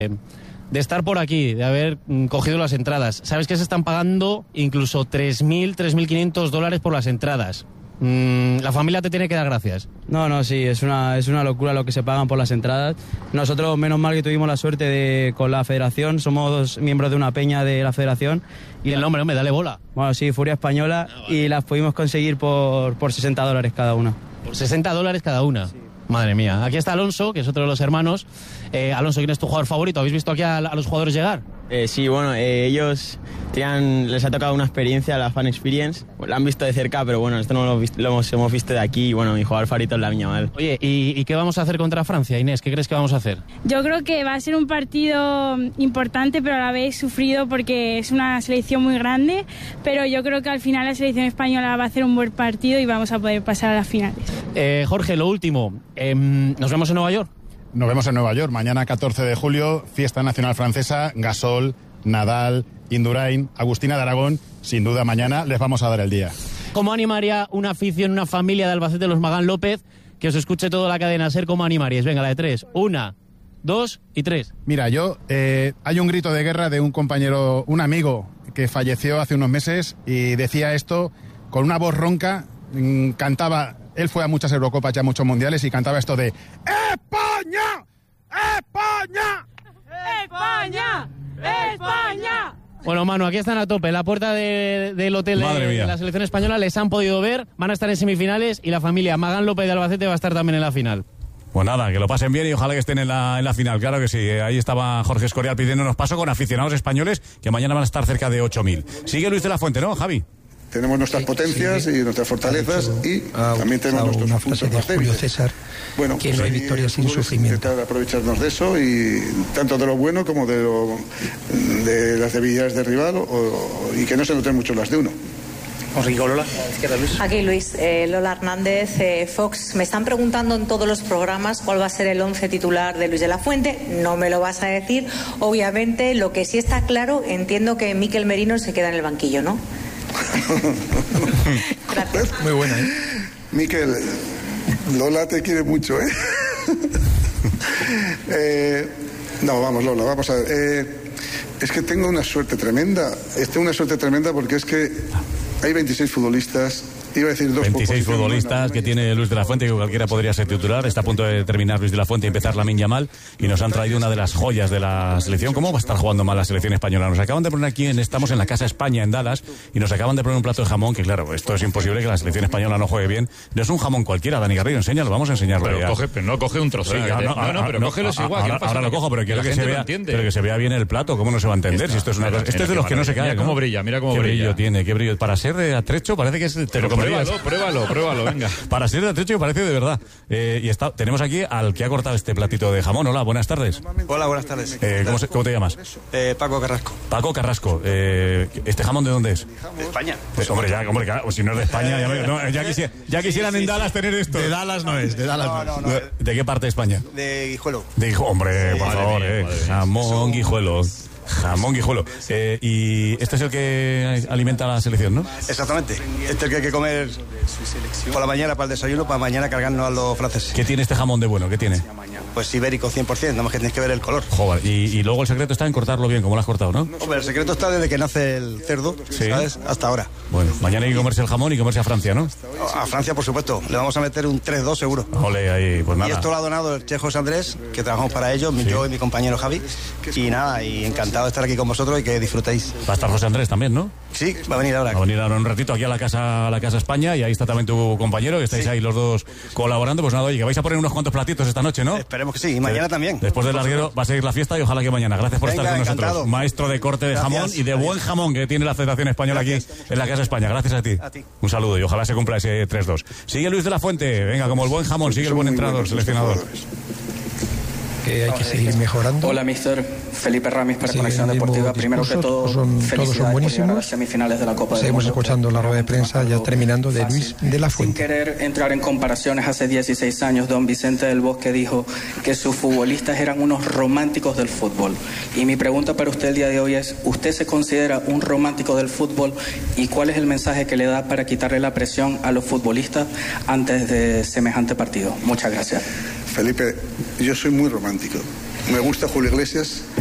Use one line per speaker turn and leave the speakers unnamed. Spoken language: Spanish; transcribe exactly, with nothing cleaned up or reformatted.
de estar por aquí, de haber mm, cogido las entradas. Sabes que se están pagando incluso tres mil, tres mil quinientos dólares por las entradas. Mm, la familia te tiene que dar gracias.
No, no, sí, es una, es una locura lo que se pagan por las entradas. Nosotros, menos mal que tuvimos la suerte de con la federación, somos miembros de una peña de la federación.
Y el nombre, hombre, dale bola.
Bueno, sí, Furia Española, ah, vale. Y las pudimos conseguir por, por sesenta dólares cada una.
¿Por sesenta dólares cada una? Sí. Madre mía. Aquí está Alonso, que es otro de los hermanos. Eh, Alonso, ¿quién es tu jugador favorito? ¿Habéis visto aquí a, a los jugadores llegar?
Eh, sí, bueno, eh, ellos tenían, les ha tocado una experiencia, la Fan Experience. La han visto de cerca, pero bueno, esto no lo, lo hemos, hemos visto de aquí y bueno, mi jugador favorito es Lamine Yamal.
Oye, ¿y, ¿y qué vamos a hacer contra Francia, Inés? ¿Qué crees que vamos a hacer?
Yo creo que va a ser un partido importante, pero a la vez sufrido porque es una selección muy grande, pero yo creo que al final la selección española va a hacer un buen partido y vamos a poder pasar a las finales.
Eh, Jorge, lo último, eh, ¿nos vemos en Nueva York?
Nos vemos en Nueva York, mañana catorce de julio, fiesta nacional francesa, Gasol, Nadal, Indurain, Agustina de Aragón, sin duda mañana les vamos a dar el día.
¿Cómo animaría una afición, una familia de Albacete, los Magán López, que os escuche toda la cadena SER? ¿Cómo animaríais? Venga, la de tres, una, dos y tres.
Mira, yo, eh, hay un grito de guerra de un compañero, un amigo que falleció hace unos meses y decía esto con una voz ronca, mmm, cantaba... Él fue a muchas Eurocopas y a muchos mundiales y cantaba esto de ¡España! ¡España!
¡España! ¡España!
Bueno, Manu, aquí están a tope. La puerta de, del hotel de, de la selección española les han podido ver, van a estar en semifinales y la familia Magán López de Albacete va a estar también en la final.
Pues nada, que lo pasen bien y ojalá que estén en la, en la final, claro que sí. Ahí estaba Jorge Escorial pidiéndonos paso con aficionados españoles que mañana van a estar cerca de ocho mil. Sigue Luis de la Fuente, ¿no, Javi?
Tenemos nuestras potencias y nuestras fortalezas y ah, también tenemos nuestros
una frase
puntos
de Julio César,
bueno,
que no hay victoria sin sufrimiento.
Intentar aprovecharnos de eso y tanto de lo bueno como de, lo, de las debilidades del rival o, y que no se noten mucho las de uno.
Rico, Lola, izquierda, Luis. Aquí Luis, eh, Lola Hernández, eh, Fox. Me están preguntando en todos los programas cuál va a ser el once titular de Luis de la Fuente. No me lo vas a decir, obviamente. Lo que sí está claro, entiendo que Mikel Merino se queda en el banquillo, ¿no?
Gracias.
Muy buena, ¿eh?
Mikel, Lola te quiere mucho, ¿eh? eh no, vamos, Lola, vamos a ver. Eh, es que tengo una suerte tremenda. Tengo una suerte tremenda porque es que hay veintiséis futbolistas. Iba a decir dos
veintiséis futbolistas que tiene Luis de la Fuente, que cualquiera podría ser titular. Está a punto de terminar Luis de la Fuente y empezar Lamine Yamal. Y nos han traído una de las joyas de la selección. ¿Cómo va a estar jugando mal la selección española? Nos acaban de poner aquí, en, estamos en la Casa España, en Dallas, y nos acaban de poner un plato de jamón, que claro, esto es imposible que la selección española no juegue bien. No es un jamón cualquiera, Dani Garrido, enséñalo, vamos a enseñarlo.
Pero,
ya.
Coge, pero no coge un trozo. Sí,
ya,
no, no, no, pero no, cógelo igual.
Ahora, ahora lo cojo, pero quiero que se, vea, pero que se vea bien el plato. ¿Cómo no se va a entender? Está, si esto es una cosa, esto es de los que no se cae.
Mira cómo
¿no?
brilla, mira cómo
qué
brilla.
brillo tiene, qué brillo. Para ser de atrecho parece que es... Te
pero
lo
pruébalo, pruébalo, pruébalo, venga.
Para ser de atrecho parece de verdad. Eh, y está, tenemos aquí al que ha cortado este platito de jamón. Hola, buenas tardes.
Hola, buenas tardes.
Eh, ¿cómo, se, ¿Cómo te llamas?
Eh, Paco Carrasco.
Paco Carrasco. Eh, ¿Este jamón de dónde es?
De España.
Pues hombre, ya, hombre, claro, si no es de España, ya, me, no, ya, quisiera, ya quisieran sí, sí, en Dallas sí. tener esto.
De Dallas no es, de Dallas no, no,
no, no. ¿De, ¿De qué parte de España?
De Guijuelo.
De Guijuelo, hombre, sí, por favor, mía, eh. Jamón Guijuelo. Jamón Guijuelo. Eh, y este es el que alimenta a la selección, ¿no?
Exactamente. Este es el que hay que comer por la mañana para el desayuno, para mañana cargarnos a los franceses.
¿Qué tiene este jamón de bueno? ¿Qué tiene?
Pues ibérico cien por ciento, nada más que tienes que ver el color.
Joder, y, y luego el secreto está en cortarlo bien, como lo has cortado, ¿no?
Hombre, el secreto está desde que nace el cerdo, ¿sí? ¿Sabes? Hasta ahora.
Bueno, mañana hay que comerse el jamón y comerse a Francia, ¿no?
A Francia, por supuesto. Le vamos a meter un tres dos seguro.
Ole, ahí, pues nada.
Y esto lo ha donado el Chef José Andrés, que trabajamos para ellos, sí. Yo y mi compañero Javi. Y nada, y encantado de estar aquí con vosotros y que disfrutéis.
Va a estar José Andrés también, ¿no?
Sí, va a venir ahora.
Va a venir ahora un ratito aquí a la casa, a la casa España, y ahí está también tu compañero, que estáis sí. ahí los dos colaborando. Pues nada, oye, que vais a poner unos cuantos platitos esta noche, ¿no?
Esperemos que sí, y mañana
sí.
también.
Después del larguero va a seguir la fiesta y ojalá que mañana. Gracias por Venga, estar con encantado. nosotros. Maestro de corte de Gracias. jamón y de Adiós. buen jamón que tiene la Federación Española Gracias. aquí en la Casa España. Gracias a ti.
a ti.
Un saludo y ojalá se cumpla ese tres dos. Sigue Luis de la Fuente, venga, como el buen jamón, sigue el buen entrenador, seleccionador.
Que hay que seguir mejorando.
Hola, mister Felipe Ramis para
sí,
Conexión Deportiva. Primero que todo,
son, todos son buenísimos.
A las semifinales de la Copa del
Seguimos
Mundo.
escuchando la rueda de prensa ya terminando de Luis de la Fuente.
Sin querer entrar en comparaciones, hace dieciséis años don Vicente del Bosque dijo que sus futbolistas eran unos románticos del fútbol. Y mi pregunta para usted el día de hoy es, ¿usted se considera un romántico del fútbol? ¿Y cuál es el mensaje que le da para quitarle la presión a los futbolistas antes de semejante partido? Muchas gracias.
Felipe, yo soy muy romántico. me gusta Julio Iglesias.